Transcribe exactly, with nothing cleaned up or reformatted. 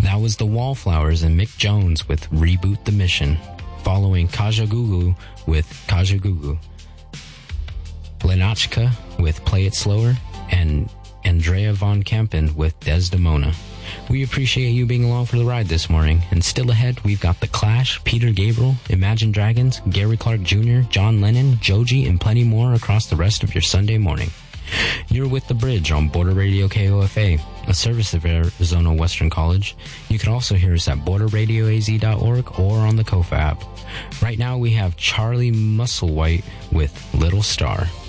That was the Wallflowers and Mick Jones with Reboot the Mission, following Kajagoogoo with Kajagoogoo, Lenachka with Play It Slower, and Andrea Von Kempen with Desdemona. We appreciate you being along for the ride this morning, and still ahead we've got The Clash, Peter Gabriel, Imagine Dragons, Gary Clark Junior, John Lennon, Joji, and plenty more across the rest of your Sunday morning. You're with The Bridge on Border Radio K O F A, a service of Arizona Western College. You can also hear us at border radio a z dot org or on the Kofa app. Right now we have Charlie Musselwhite with Little Star.